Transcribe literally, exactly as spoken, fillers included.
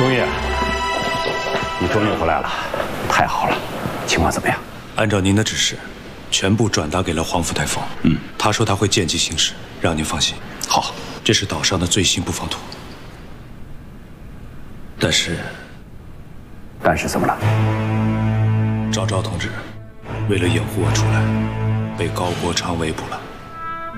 终于，你终于回来了，太好了。情况怎么样？ 按照您的指示，全部转达给了皇甫太峰。嗯，他说他会见机行事，让您放心。好，这是岛上的最新布防图。但是， 但是怎么了？ 赵昭同志为了掩护我出来，被高国昌围捕了。